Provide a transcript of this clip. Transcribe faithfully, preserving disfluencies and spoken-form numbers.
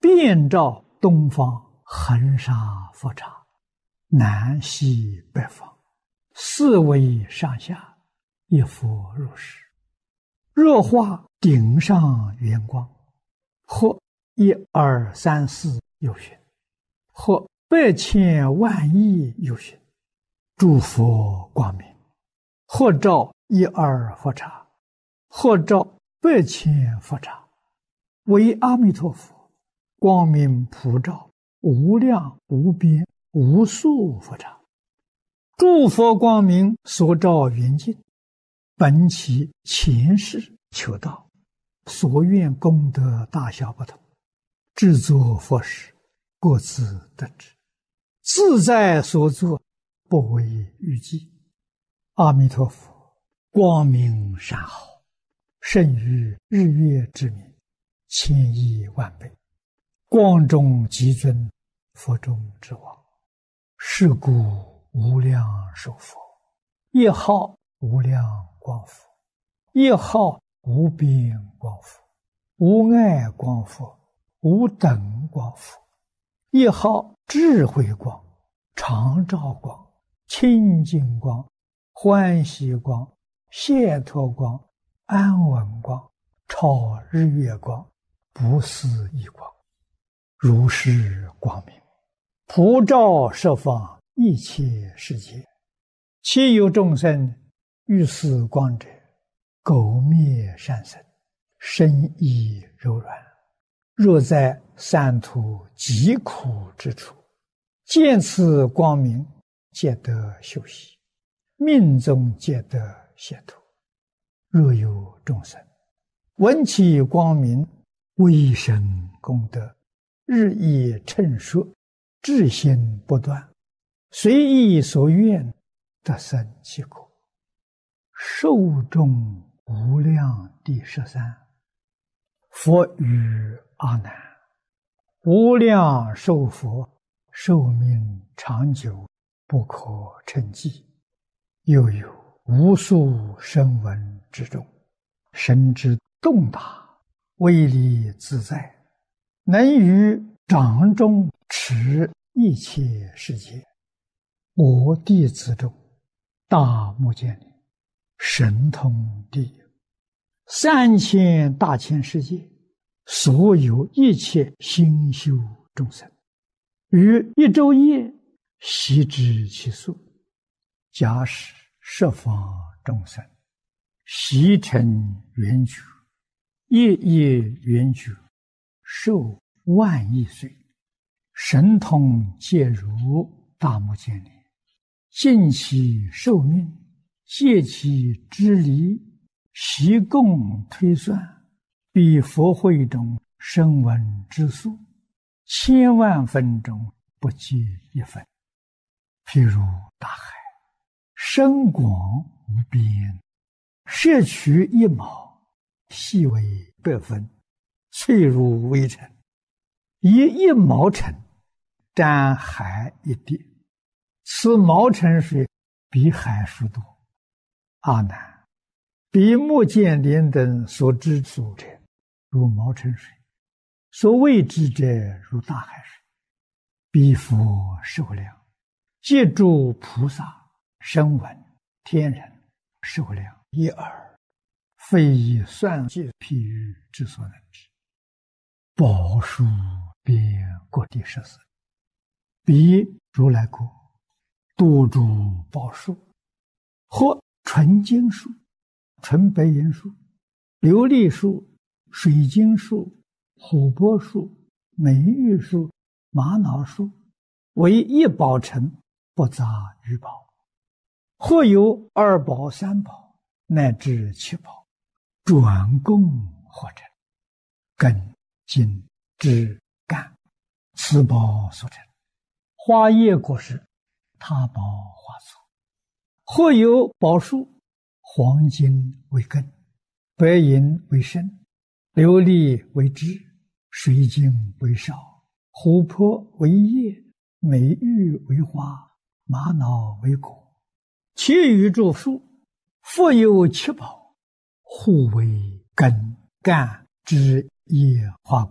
遍照东方，恒沙佛刹，南西北方，四维上下，一佛如是。若化顶上圆光，或一二三四有寻，或百千万亿有寻，诸佛光明，或照一二佛刹，或照百千佛刹，为阿弥陀佛光明普照无量无边无数佛刹。诸佛光明所照圆净，本其前世求道，所愿功德大小不同，制作佛事各自得知，自在所作，不为预计。阿弥陀佛光明善好，胜于日月之明，千亿万倍，光中极尊，佛中之王。是故无量寿佛，一号无量光佛，一号无边光佛，无碍光佛，无等光佛，一号智慧光，常照光，清净光，欢喜光，解脱光，安稳光，超日月光，不思议光。如是光明普照十方一切世界，其有众生欲似光者，苟灭善生，身意柔软，若在三途极苦之处，见此光明，皆得休息，命中皆得解脱。若有众生闻其光明，微生功德，日益称说，至心不断，随意所愿，得生其果。寿终无量第十三。佛语阿难：无量寿佛，寿命长久，不可称计。又有无数声闻之中，神之洞大，威力自在，能于掌中持一切世界。我弟子中，大目犍连神通第一，三千大千世界，所有一切心修众生，于一昼夜悉知其数。假使十方众生悉成圆觉，夜夜圆觉，寿万亿岁，神通皆如大目犍连，尽其寿命，借其之离，习共推算，比佛会中声闻之数，千万分中不计一分。譬如大海，深广无边，摄取一毛，细为百分，脆如微尘，以一毛尘沾海一滴，此毛尘水比海数多。阿难，比目犍连等所知数者，如毛尘水；所未知者，如大海水。彼佛寿量，皆诸菩萨、声闻、天人寿量一耳，非以算计譬喻之所能知。宝树遍各地十四，彼如来国，多诸宝树，或纯金树、纯白银树、琉璃树、水晶树、琥珀树、美玉树、玛瑙树，为一宝城，不杂于宝。或有二宝、三宝，乃至七宝，转供或成，根、茎、枝、干，此宝所成。花叶果实，他宝花簇。或有宝树，黄金为根，白银为身，琉璃为枝，水晶为少，琥珀为叶，美玉为花，玛瑙为果。其余诸树，复有七宝，互为根、干、枝、叶、花、